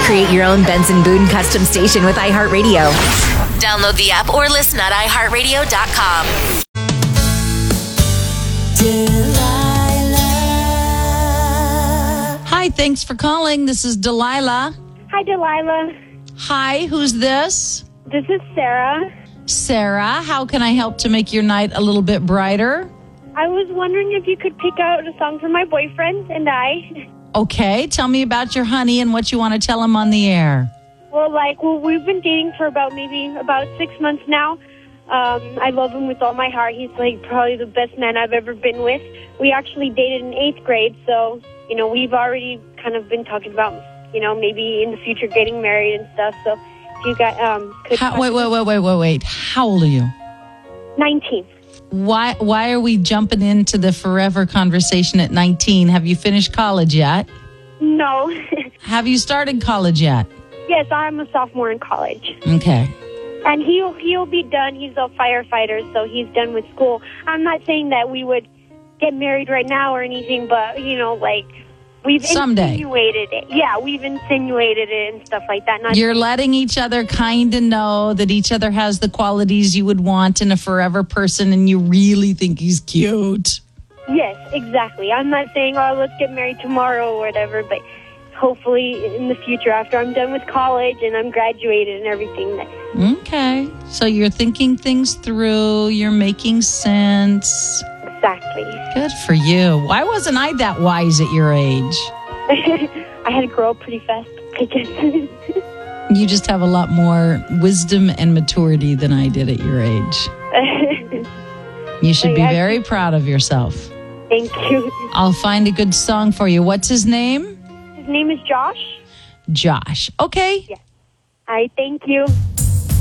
Create your own Benson Boone custom station with iHeartRadio. Download the app or listen at iHeartRadio.com. Hi, thanks for calling. This is Delilah. Hi, Delilah. Hi, who's this? This is Sarah. Sarah, how can I help to make your night a little bit brighter? I was wondering if you could pick out a song for my boyfriend and I. Okay, tell me about your honey and what you want to tell him on the air. Well, we've been dating for about 6 months now. I love him with all my heart. He's probably the best man I've ever been with. We actually dated in 8th grade, so, we've already kind of been talking about, maybe in the future getting married and stuff. So if you got, Wait. How old are you? 19. Why are we jumping into the forever conversation at 19? Have you finished college yet? No. Have you started college yet? Yes, I'm a sophomore in college. Okay. And he'll be done. He's a firefighter, so he's done with school. I'm not saying that we would get married right now or anything, but, we've someday insinuated it. Yeah, we've insinuated it and stuff like that. You're letting each other kind of know that each other has the qualities you would want in a forever person, and you really think he's cute. Yes, exactly. I'm not saying, let's get married tomorrow or whatever, but hopefully in the future after I'm done with college and I'm graduated and everything. Okay. So you're thinking things through. You're making sense. Exactly. Good for you. Why wasn't I that wise at your age? I had to grow up pretty fast, I guess. You just have a lot more wisdom and maturity than I did at your age. You should be very proud of yourself. Thank you. I'll find a good song for you. What's his name? His name is Josh. Josh. Okay. Yeah. All right, thank you.